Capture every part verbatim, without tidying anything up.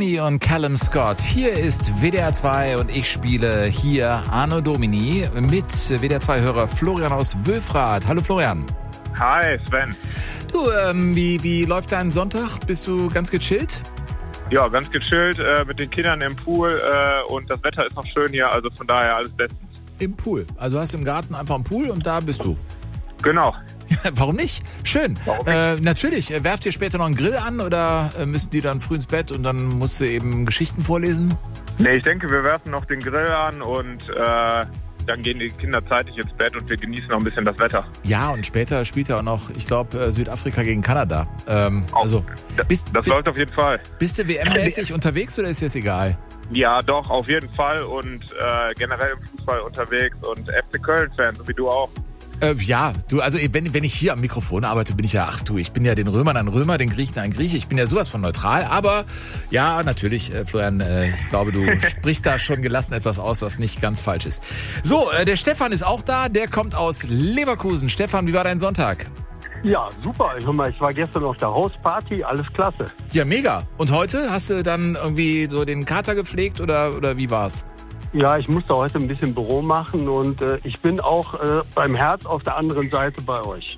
Journey und Callum Scott. Hier ist W D R zwei und ich spiele hier Anno Domini mit W D R zwei-Hörer Florian aus Wülfrath. Hallo Florian. Hi Sven. Du, ähm, wie, wie läuft dein Sonntag? Bist du ganz gechillt? Ja, ganz gechillt äh, mit den Kindern im Pool äh, und das Wetter ist noch schön hier, also von daher alles bestens. Im Pool? Also hast du im Garten einfach einen Pool und da bist du? Genau. Warum nicht? Schön. Warum nicht? Äh, natürlich. Äh, werft ihr später noch einen Grill an oder äh, müssen die dann früh ins Bett und dann musst du eben Geschichten vorlesen? Nee, ich denke, wir werfen noch den Grill an und äh, dann gehen die Kinder zeitig ins Bett und wir genießen noch ein bisschen das Wetter. Ja, und später spielt ja auch noch, ich glaube, äh, Südafrika gegen Kanada. Ähm, Auch. also bist, Das bist, läuft auf jeden Fall. bist du W M-mäßig unterwegs oder ist dir das egal? Ja, doch, auf jeden Fall und äh, generell im Fußball unterwegs und F C Köln-Fan, so wie du auch. Äh, ja, du, also wenn, wenn ich hier am Mikrofon arbeite, bin ich ja, ach du, ich bin ja den Römern ein Römer, den Griechen ein Grieche, ich bin ja sowas von neutral, aber ja, natürlich, äh, Florian, äh, ich glaube, du sprichst da schon gelassen etwas aus, was nicht ganz falsch ist. So, äh, der Stefan ist auch da, der kommt aus Leverkusen. Stefan, wie war dein Sonntag? Ja, super. Ich, ich war gestern auf der Hausparty, alles klasse. Ja, mega. Und heute? Hast du dann irgendwie so den Kater gepflegt oder, oder wie war's? Ja, ich musste heute ein bisschen Büro machen und äh, ich bin auch äh, beim Herz auf der anderen Seite bei euch.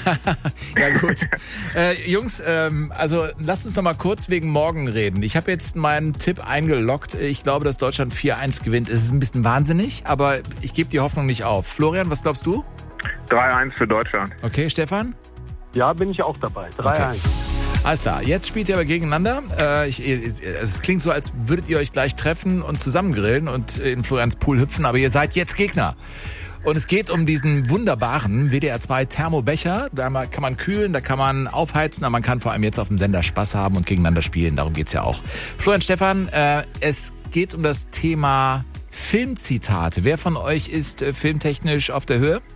Ja gut. Äh, Jungs, ähm, also lasst uns noch mal kurz wegen morgen reden. Ich habe jetzt meinen Tipp eingeloggt. Ich glaube, dass Deutschland vier eins gewinnt. Es ist ein bisschen wahnsinnig, aber ich gebe die Hoffnung nicht auf. Florian, was glaubst du? drei eins für Deutschland. Okay, Stefan? Ja, bin ich auch dabei. drei eins. Okay. Alles klar, jetzt spielt ihr aber gegeneinander. Äh, ich, es klingt so, als würdet ihr euch gleich treffen und zusammen grillen und in Florians Pool hüpfen, aber ihr seid jetzt Gegner. Und es geht um diesen wunderbaren W D R zwei Thermobecher. Da kann man kühlen, da kann man aufheizen, aber man kann vor allem jetzt auf dem Sender Spaß haben und gegeneinander spielen. Darum geht's ja auch. Florian, Stefan, äh, es geht um das Thema Filmzitate. Wer von euch ist äh, filmtechnisch auf der Höhe?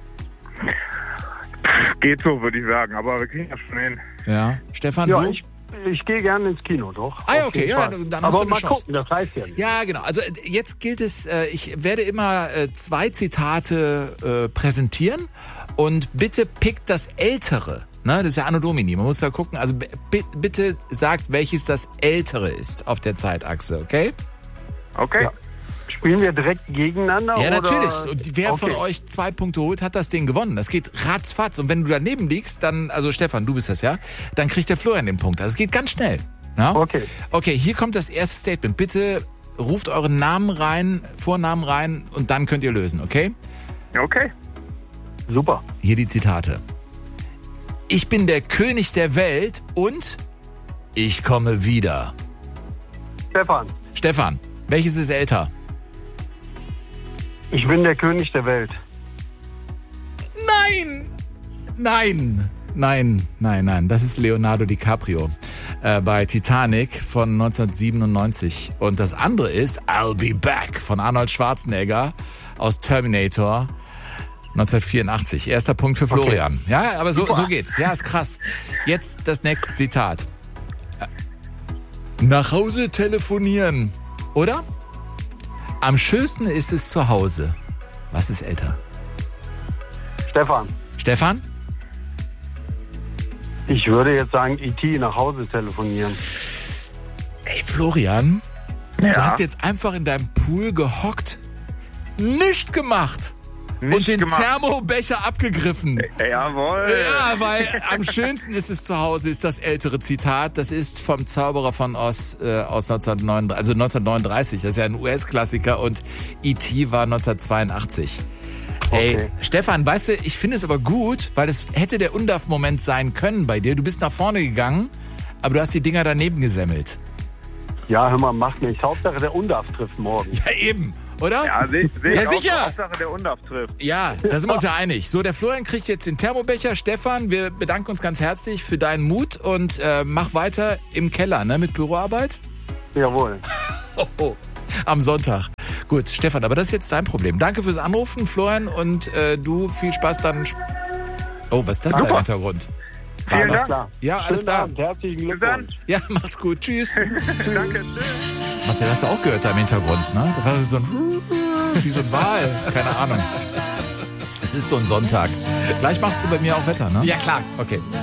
Geht so, würde ich sagen, aber wir kriegen das schon hin. Ja, Stefan, Ja, du? ich, ich gehe gerne ins Kino, doch. Ah ja, Auf okay, jeden ja, Fall. dann hast Aber du eine mal Chance. gucken, das heißt ja nicht. Ja, genau. Also äh, jetzt gilt es, äh, ich werde immer äh, zwei Zitate äh, präsentieren und bitte pickt das Ältere. Ne, das ist ja Anno Domini. Man muss da gucken. Also b- b- bitte sagt, welches das Ältere ist auf der Zeitachse, okay? Okay. Ja. Spielen wir direkt gegeneinander? Ja, oder? natürlich. Und wer okay. von euch zwei Punkte holt, hat das Ding gewonnen. Das geht ratzfatz. Und wenn du daneben liegst, dann, also Stefan, du bist das, ja? Dann kriegt der Florian den Punkt. Also es geht ganz schnell. Ja? Okay. Okay, hier kommt das erste Statement. Bitte ruft euren Namen rein, Vornamen rein und dann könnt ihr lösen, okay? Okay. Super. Hier die Zitate. Ich bin der König der Welt und ich komme wieder. Stefan, Stefan, welches ist älter? ich bin der König der Welt. Nein! Nein! Nein, nein, nein. Das ist Leonardo DiCaprio äh, bei Titanic von neunzehnhundertsiebenundneunzig. Und das andere ist I'll Be Back von Arnold Schwarzenegger aus Terminator neunzehnhundertvierundachtzig. Erster Punkt für Florian. Okay. Ja, aber so, so geht's. Ja, ist krass. Jetzt das nächste Zitat. Nach Hause telefonieren. Oder? Am schönsten ist es zu Hause. Was ist älter? Stefan, Stefan? ich würde jetzt sagen, E T nach Hause telefonieren. Ey, Florian, Ja. du hast jetzt einfach in deinem Pool gehockt, nichts gemacht Nicht und den gemacht. Thermobecher abgegriffen. Jawohl. Ja, weil am schönsten ist es zu Hause, ist das ältere Zitat. Das ist vom Zauberer von Oz äh, aus neunzehnhundertneununddreißig, also neunzehnhundertneununddreißig. Das ist ja ein U S-Klassiker und E T war neunzehnhundertzweiundachtzig. Ey, Okay. Stefan, weißt du, ich finde es aber gut, weil das hätte der Undarf-Moment sein können bei dir. Du bist nach vorne gegangen, aber du hast die Dinger daneben gesemmelt. Ja, hör mal, macht nichts. Hauptsache der Undarf trifft morgen. Ja, eben, oder? Ja, sehe seh Ja, ich auch. sicher. Hauptsache der Undarf trifft. Ja, da sind wir uns ja einig. So, der Florian kriegt jetzt den Thermobecher. Stefan, wir bedanken uns ganz herzlich für deinen Mut und äh, mach weiter im Keller, ne, mit Büroarbeit. Jawohl. Oh, oh. Am Sonntag. Gut, Stefan, aber das ist jetzt dein Problem. Danke fürs Anrufen, Florian, und äh, du, viel Spaß dann. Oh, was ist das da im Super. Hintergrund? Vielen Alles Dank. klar. Ja, alles Schönen klar. Abend, herzlichen Bis dann. Glückwunsch. Ja, mach's gut. Tschüss. Danke. Tschüss. Marcel, hast du auch gehört da im Hintergrund, ne? Da war so ein wie so ein Wal. Keine Ahnung. Es ist so ein Sonntag. Gleich machst du bei mir auch Wetter, ne? Ja, klar. Okay.